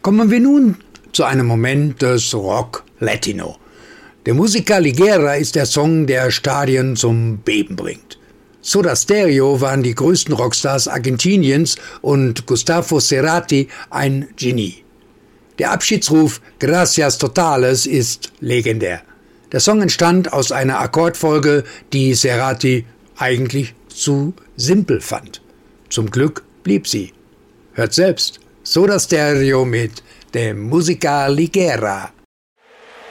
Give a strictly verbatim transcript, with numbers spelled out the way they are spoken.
Kommen wir nun zu einem Moment des Rock Latino. Der Musica Ligera ist der Song, der Stadien zum Beben bringt. Soda Stereo waren die größten Rockstars Argentiniens und Gustavo Cerati ein Genie. Der Abschiedsruf Gracias Totales ist legendär. Der Song entstand aus einer Akkordfolge, die Cerati eigentlich zu simpel fand. Zum Glück blieb sie. Hört selbst Soda Stereo mit dem Musica Ligera.